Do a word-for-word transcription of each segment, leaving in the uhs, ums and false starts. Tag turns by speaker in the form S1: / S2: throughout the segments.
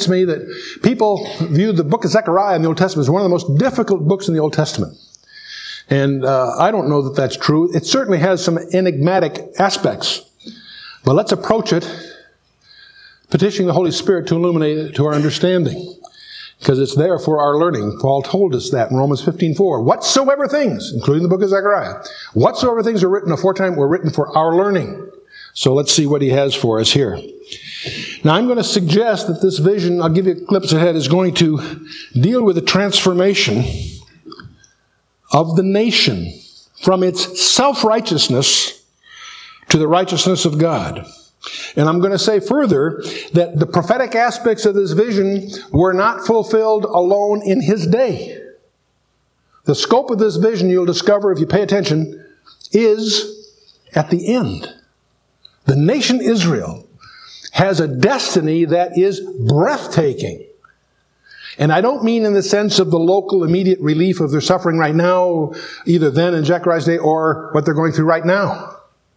S1: strikes me that people view the book of Zechariah in the Old Testament as one of the most difficult books in the Old Testament. And uh, I don't know that that's true. It certainly has some enigmatic aspects. But let's approach it petitioning the Holy Spirit to illuminate it to our understanding. Because it's there for our learning. Paul told us that in Romans fifteen four. Whatsoever things, including the book of Zechariah, whatsoever things are written aforetime were written for our learning. So let's see what he has for us here. Now I'm going to suggest that this vision, I'll give you a glimpse ahead, is going to deal with the transformation of the nation from its self-righteousness to the righteousness of God. And I'm going to say further that the prophetic aspects of this vision were not fulfilled alone in his day. The scope of this vision, you'll discover if you pay attention, is at the end. The nation Israel has a destiny that is breathtaking. And I don't mean in the sense of the local immediate relief of their suffering right now, either then in Zechariah's day or what they're going through right now.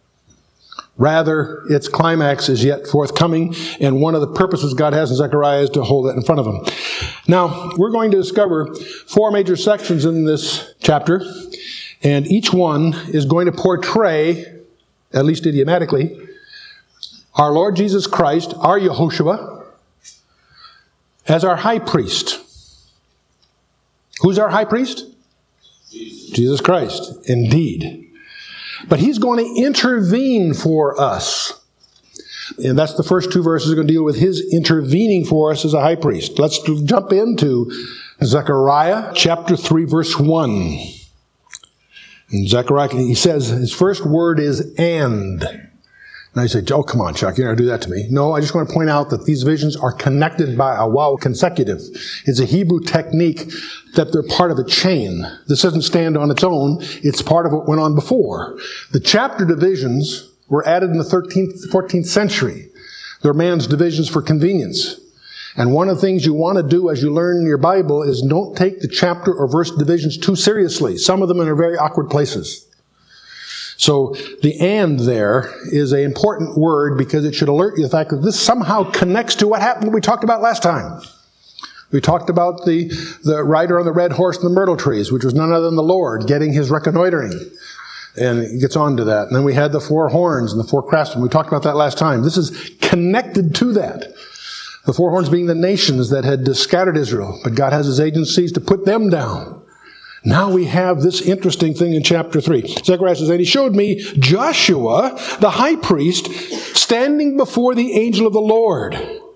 S1: Rather, its climax is yet forthcoming, and one of the purposes God has in Zechariah is to hold that in front of him. Now, we're going to discover four major sections in this chapter, and each one is going to portray, at least idiomatically, our Lord Jesus Christ, our Yehoshua, as our high priest. Who's our high priest? Jesus, Jesus Christ, indeed. But he's going to intervene for us. And that's the first two verses are going to deal with his intervening for us as a high priest. Let's jump into Zechariah chapter three, verse one. In Zechariah, he says, his first word is and. Now you say, oh, come on, Chuck, you're not going to do that to me. No, I just want to point out that these visions are connected by a waw consecutive. It's a Hebrew technique that they're part of a chain. This doesn't stand on its own. It's part of what went on before. The chapter divisions were added in the thirteenth, fourteenth century. They're man's divisions for convenience. And one of the things you want to do as you learn your Bible is don't take the chapter or verse divisions too seriously. Some of them are in very awkward places. So the and there is an important word because it should alert you to the fact that this somehow connects to what happened we talked about last time. We talked about the, the rider on the red horse and the myrtle trees, which was none other than the Lord getting his reconnoitering. And it gets on to that. And then we had the four horns and the four craftsmen. We talked about that last time. This is connected to that. The four horns being the nations that had scattered Israel, but God has his agencies to put them down. Now we have this interesting thing in chapter three. Zechariah says, and he showed me Joshua, the high priest, standing before the angel of the Lord.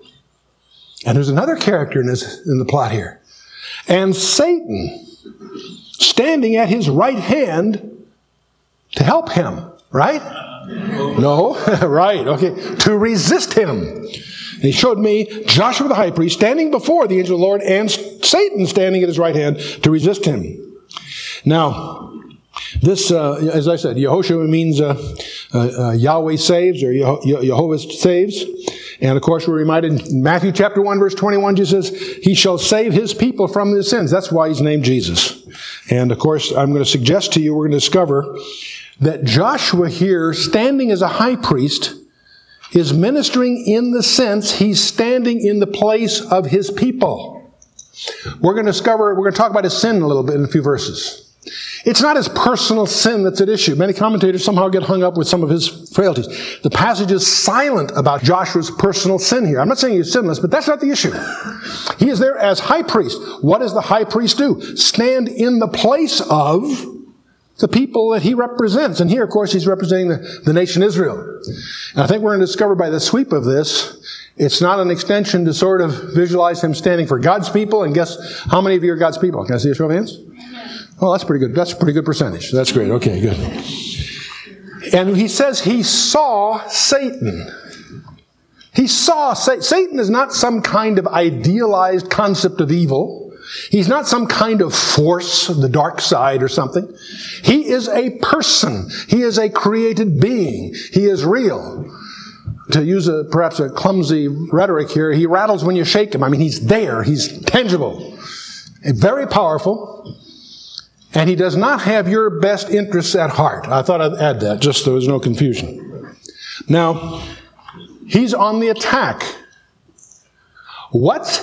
S1: And there's another character in this, in the plot here. And Satan, standing at his right hand to help him. Right? No? Right, okay. To resist him. And he showed me Joshua the high priest standing before the angel of the Lord and Satan standing at his right hand to resist him. Now, this, uh, as I said, Yehoshua means uh, uh, uh, Yahweh saves or Yeho- Jehovah saves. And of course, we're reminded in Matthew chapter one, verse twenty-one, Jesus says, he shall save his people from their sins. That's why he's named Jesus. And of course, I'm going to suggest to you, we're going to discover that Joshua here, standing as a high priest, is ministering in the sense he's standing in the place of his people. We're going to discover, we're going to talk about his sin a little bit in a few verses. It's not his personal sin that's at issue. Many commentators somehow get hung up with some of his frailties. The passage is silent about Joshua's personal sin here. I'm not saying he's sinless, but that's not the issue. He is there as high priest. What does the high priest do? Stand in the place of the people that he represents. And here, of course, he's representing the, the nation Israel. And I think we're going to discover by the sweep of this, it's not an extension to sort of visualize him standing for God's people. And guess how many of you are God's people? Can I see a show of hands? Oh, that's pretty good. That's a pretty good percentage. That's great. Okay, good. And he says he saw Satan. He saw Satan. Satan is not some kind of idealized concept of evil. He's not some kind of force of the dark side or something. He is a person. He is a created being. He is real. To use a, perhaps a clumsy rhetoric here, he rattles when you shake him. I mean, he's there. He's tangible. Very powerful. And he does not have your best interests at heart. I thought I'd add that, just so there was no confusion. Now, he's on the attack. What's